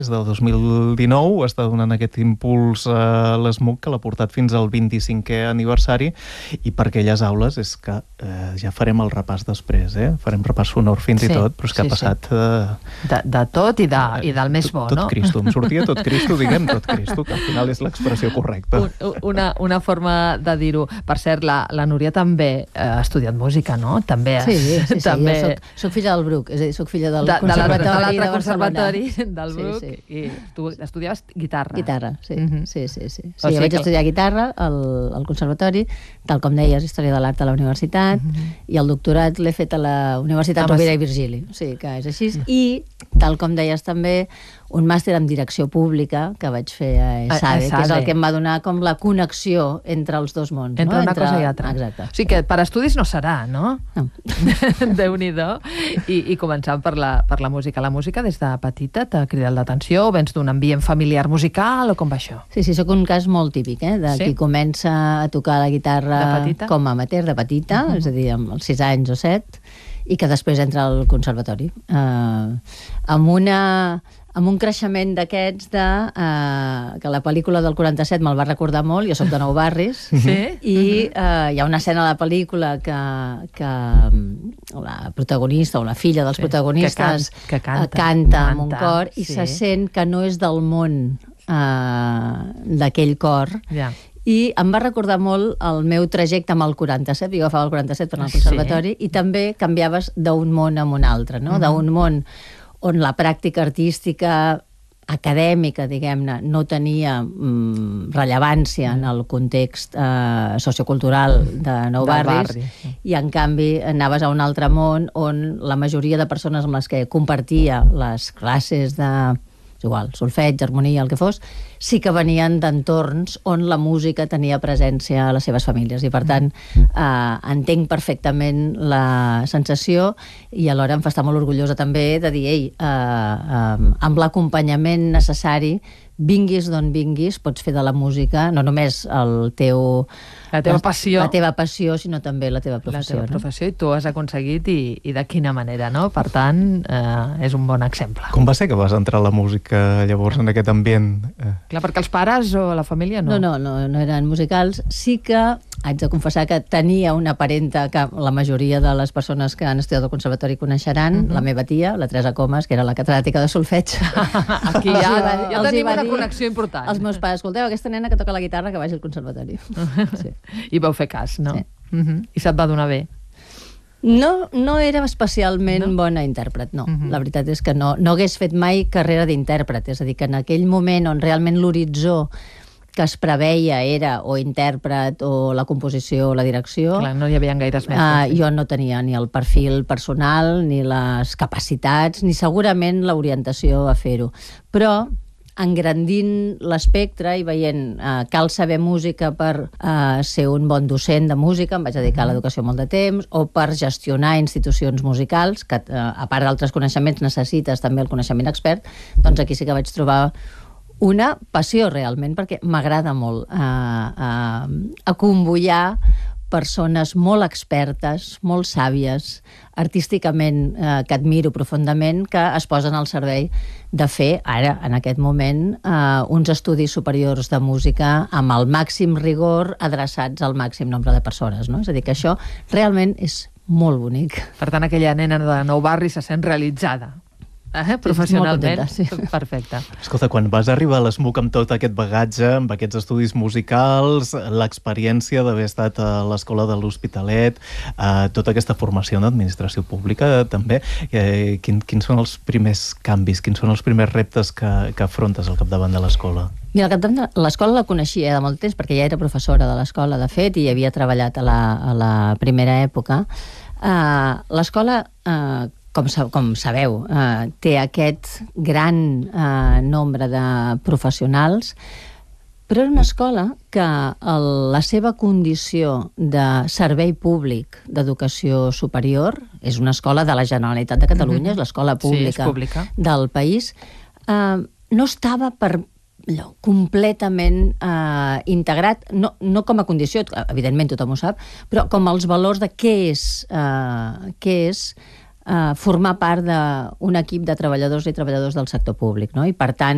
Des del 2019 està donant aquest impuls a l'ESMUC, que l'ha portat fins al 25è aniversari, i per aquelles aules és que ja farem el repàs després, farem repàs sonor fins i tot, però és que ha passat... De tot i del més bo, no? Tot Cristo, em sortia tot Cristo, diguem tot Cristo, que al final és l'expressió correcta. Una forma de dir-ho. Per cert, la Núria també ha estudiat música, no? També. Sí, jo soc filla del Bruc, és a dir, soc filla del Conservatori de Barcelona. Del Bruc. I tu estudiaves guitarra. Guitarra, sí. Jo vaig estudiar guitarra al Conservatori, tal com deies, Història de l'Art a la universitat, i el doctorat l'he fet a la Universitat Rovira i Virgili, o sigui que és així. I, tal com deies també, un màster en direcció pública que vaig fer a ESADE, que és el que em va donar com la connexió entre els dos mons. Entre una cosa i altra. Exacte. O sigui que per estudis no serà, no? No. Déu-n'hi-do. I començant per la música. La música des de petita t'ha cridat l'atenció? O vens d'un ambient familiar musical o com va això? Sí, sóc un cas molt típic, de qui comença a tocar la guitarra com a amateur de petita, és a dir, amb els 6 anys o 7, i que després entra al conservatori. Amb un creixement d'aquests que la pel·lícula del 47 me'l va recordar molt, jo soc de Nou Barris, i hi ha una escena a la pel·lícula que la protagonista o la filla dels protagonistes canta amb un cor i se sent que no és del món d'aquell cor. I em va recordar molt el meu trajecte amb el 47, jo agafava el 47 per anar al conservatori, i també canviaves d'un món a un altre, no? D'un món on la pràctica artística acadèmica, diguem-ne, no tenia rellevància en el context sociocultural de Nou Barris, i en canvi anaves a un altre món on la majoria de persones amb les que compartia les classes de solfeig, harmonia, el que fos, sí que venien d'entorns on la música tenia presència a les seves famílies, i per tant entenc perfectament la sensació, i alhora em fa estar molt orgullosa també de dir, amb l'acompanyament necessari, vinguis d'on vinguis, pots fer de la música no només la teva passió, sinó també la teva professió. La teva professió, i tu has aconseguit, i de quina manera, no? Per tant, és un bon exemple. Com va ser que vas entrar a la música llavors en aquest ambient? Clar, perquè els pares o la família no? No eren musicals. Sí que haig de confessar que tenia una parenta que la majoria de les persones que han estudiat al conservatori coneixeran, la meva tia, la Teresa Comas, que era la catedràtica de solfeig. Aquí ja tenim una connexió important. Els meus pares, escolteu, aquesta nena que toca la guitarra, que vagi al conservatori. I vau fer cas, no? I se't va donar bé? No era especialment bona intèrpret, no. La veritat és que no hagués fet mai carrera d'intèrpret, és a dir, que en aquell moment on realment l'horitzó que es preveia era o intèrpret o la composició o la direcció. Clar, no hi havia gaires mestres. Jo no tenia ni el perfil personal, ni les capacitats, ni segurament l'orientació a fer-ho. Però engrandint l'espectre i veient cal saber música per ser un bon docent de música, em vaig dedicar a l'educació molt de temps, o per gestionar institucions musicals, que a part d'altres coneixements necessites també el coneixement expert, doncs aquí sí que vaig trobar una passió realment, perquè m'agrada molt acombollar persones molt expertes, molt sàvies, artísticament que admiro profundament, que es posen al servei de fer, ara, en aquest moment, uns estudis superiors de música amb el màxim rigor, adreçats al màxim nombre de persones, no? És a dir, que això realment és molt bonic. Per tant, aquella nena de Nou Barris se sent realitzada. Professionalment, sí. Perfecte. Escolta, quan vas arribar a l'ESMUC amb tot aquest bagatge, amb aquests estudis musicals, l'experiència d'haver estat a l'Escola de l'Hospitalet, tota aquesta formació en administració pública també, quins són els primers canvis, quins són els primers reptes que afrontes al capdavant de l'escola? Mira, al capdavant de l'escola la coneixia de molt temps, perquè ja era professora de l'escola, de fet, i havia treballat a la primera època. L'escola, com sabeu, té aquest gran nombre de professionals, però era una escola que la seva condició de servei públic d'educació superior, és una escola de la Generalitat de Catalunya, és l'escola pública del país, no estava completament integrat, no com a condició, evidentment tothom ho sap, però com els valors de què és formar part d'un equip de treballadors i treballadors del sector públic, no? I per tant